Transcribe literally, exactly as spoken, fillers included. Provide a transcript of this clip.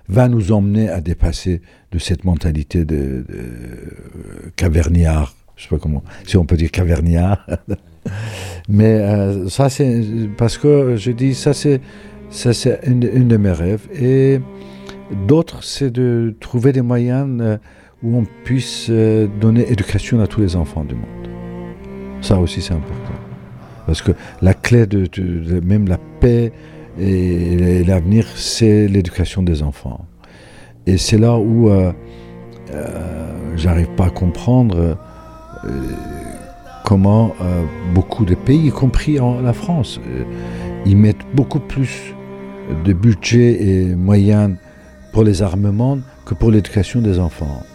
va nous emmener à dépasser de cette mentalité de, de caverniard, je sais pas comment, si on peut dire caverniard. Mais euh, ça c'est parce que je dis ça c'est ça c'est une, une de mes rêves, et d'autres c'est de trouver des moyens euh, où on puisse euh, donner éducation à tous les enfants du monde. Ça aussi c'est important, parce que la clé de, de, de même la paix et l'avenir, c'est l'éducation des enfants. Et c'est là où euh, euh, j'arrive pas à comprendre euh, comment euh, beaucoup de pays, y compris en la France, euh, ils mettent beaucoup plus de budget et moyens pour les armements que pour l'éducation des enfants.